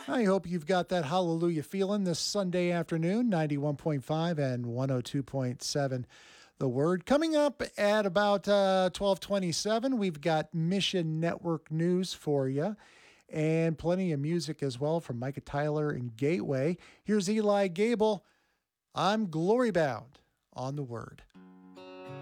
I hope you've got that hallelujah feeling this Sunday afternoon, 91.5 and 102.7. The Word. Coming up at about 12:27, we've got Mission Network news for you and plenty of music as well from Micah Tyler and Gateway. Here's Eli Gable. I'm glory bound on the Word.